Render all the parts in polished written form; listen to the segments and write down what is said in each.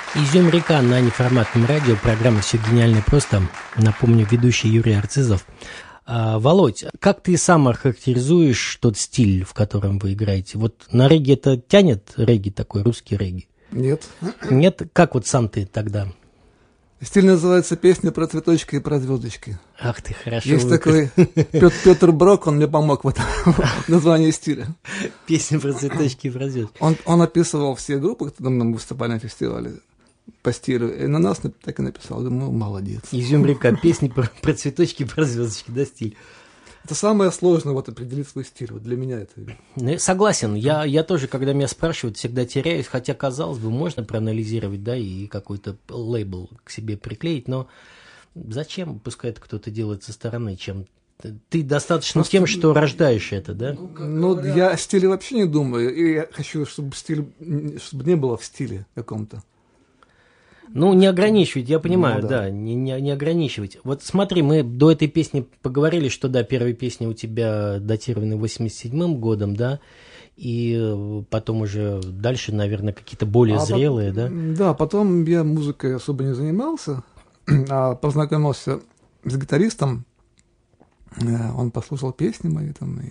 Изюм-река на неформатном радио, программа «Все гениально просто». Напомню, ведущий Юрий Арцизов. Володь, как ты сам охарактеризуешь тот стиль, в котором вы играете? Вот на регги это тянет, регги такой, русский регги? Нет. Нет? Как вот сам ты тогда? Стиль называется «Песня про цветочки и про звездочки». Ах ты, хорошо. Есть такой Петр Брок, он мне помог в этом названии стиля. Песня про цветочки и про звездочки. Он описывал все группы, которые мы выступали на фестивале по стилю, и на нас так и написал. Думаю, молодец. Изюм-река, песни про цветочки и про звездочки, да, стиль? Это самое сложное, вот определить свой стиль. Вот для меня это... Согласен. Я тоже, когда меня спрашивают, всегда теряюсь, хотя, казалось бы, можно проанализировать, да, и какой-то лейбл к себе приклеить, но зачем, пускай это кто-то делает со стороны, чем ты достаточно просто тем, что рождаешь это, да? Ну, я о стиле вообще не думаю, и я хочу, чтобы не было в стиле каком-то. Ну, не ограничивать, я понимаю, да, не ограничивать. Вот смотри, мы до этой песни поговорили, что, да, первая песня у тебя датирована 87-м годом, да, и потом уже дальше, наверное, какие-то более зрелые, да? Да, потом я музыкой особо не занимался, а познакомился с гитаристом, он послушал песни мои там,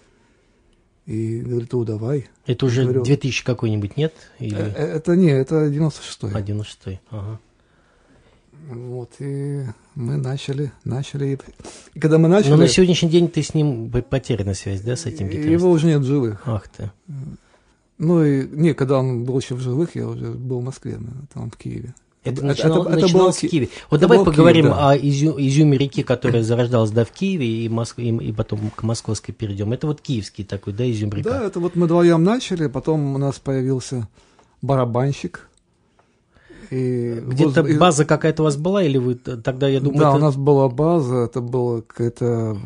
и говорит, давай. Это уже 2000 какой-нибудь, нет? Или... Это 96-й. 96-й, ага. Вот, и мы начали. И когда мы начали... Но на сегодняшний день ты с ним потеряна связь, да, с этим гитаристом? Его уже нет в живых. Ах ты. Ну, и когда он был еще в живых, я уже был в Москве, там, в Киеве. Это начиналось в Киеве. Вот давай поговорим Киев, да. О изюме реки, которая зарождалась, да, в Киеве, и потом к Московской перейдем. Это вот киевский такой, да, изюм река? Да, это вот мы вдвоем начали, потом у нас появился барабанщик. Где-то база какая-то у вас была, или вы тогда, я думаю... Да, у нас была база, это была какая-то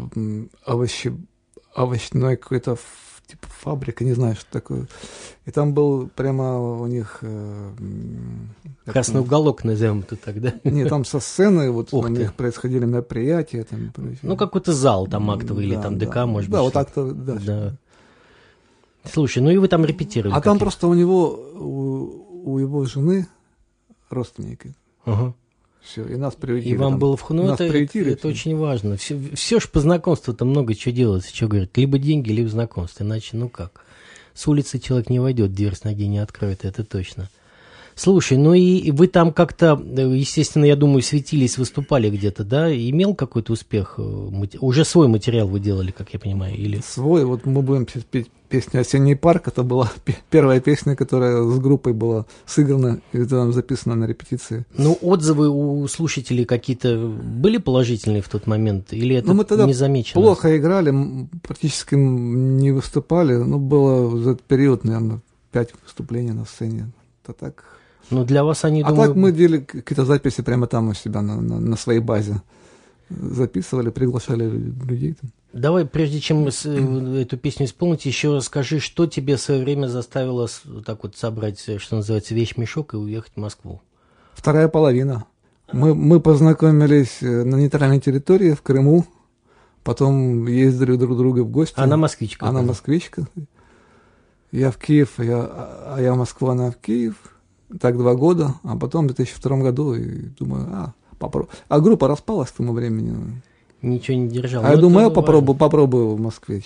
овощной какой-то типа фабрика, не знаю, что такое. И там был прямо у них... Красный уголок, назовем это так, да? Нет, там со сцены вот у них происходили мероприятия. Там, ну, какой-то зал там актовый, да, или там ДК, может быть. Да, вот актовый, да. Слушай, ну и вы там репетировали. А там просто у него, у его жены родственники. Ага. Все, и нас приютили. И вам было это очень важно. Все ж по знакомству-то много чего делается. Что говорят, либо деньги, либо знакомство. Иначе, ну как? С улицы человек не войдет, дверь с ноги не откроет, это точно. Слушай, ну и вы там как-то, естественно, я думаю, светились, выступали где-то, да? Имел какой-то успех? Уже свой материал вы делали, как я понимаю? Или... Свой. Вот мы будем петь песню «Осенний парк». Это была первая песня, которая с группой была сыграна, и это нам записано на репетиции. Ну, отзывы у слушателей какие-то были положительные в тот момент? Или это мы тогда не замечено? Плохо играли, практически не выступали. Ну, было за этот период, наверное, 5 выступлений на сцене. Это так... Ну, для вас они, думаю... так мы делали какие-то записи прямо там у себя на своей базе. Записывали, приглашали людей. Давай, прежде чем эту песню исполнить, еще скажи, что тебе в свое время заставило так вот собрать, что называется, вещмешок и уехать в Москву? Вторая половина. Мы познакомились на нейтральной территории в Крыму, потом ездили друг к другу в гости. Она москвичка. Она москвичка. Я в Киев, я в Москву, она в Киев. Так 2 года, а потом в 2002 году, и думаю, попробую. А группа распалась к тому времени. Ничего не держала. А я думаю, попробую в Москве.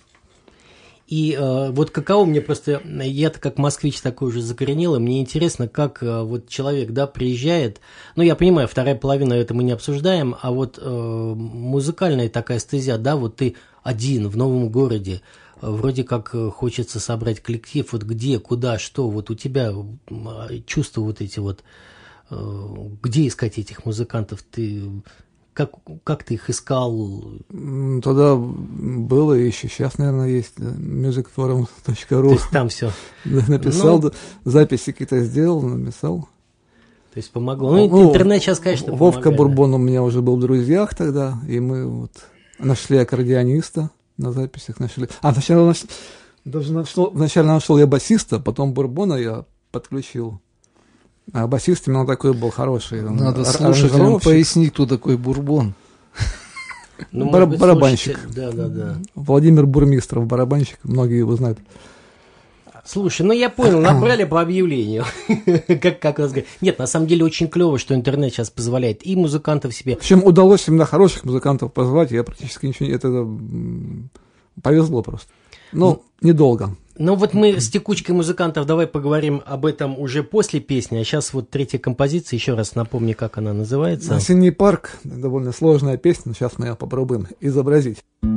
И вот каково мне просто, я-то как москвич такой уже закоренелый, мне интересно, как вот человек, да, приезжает, ну, я понимаю, вторая половина, это мы не обсуждаем, а вот музыкальная такая стезя, да, вот ты один в новом городе, вроде как хочется собрать коллектив, вот где, куда, что, вот у тебя чувства вот эти вот, где искать этих музыкантов, ты... Как ты их искал? Тогда было еще, сейчас, наверное, есть musicforum.ru. То есть там все. Написал, записи какие-то сделал, написал. То есть помогло. Ну, интернет сейчас, конечно, Вовка Бурбон у меня уже был в друзьях тогда, и мы вот нашли аккордеониста на записях. Вначале нашел я басиста, потом Бурбона я подключил. А басист именно такой был хороший. Надо слушателям пояснить, кто такой Бурбон. Ну, барабанщик. Да. Владимир Бурмистров, барабанщик, многие его знают. Слушай, ну я понял, набрали по объявлению. как раз говорят. Нет, на самом деле очень клево, что интернет сейчас позволяет и музыкантов себе. В общем, удалось именно хороших музыкантов позвать, я практически ничего... Это повезло просто. Ну, недолго. Ну вот мы с текучкой музыкантов давай поговорим об этом уже после песни, а сейчас вот третья композиция, еще раз напомни, как она называется. «Осенний парк», довольно сложная песня, но сейчас мы ее попробуем изобразить.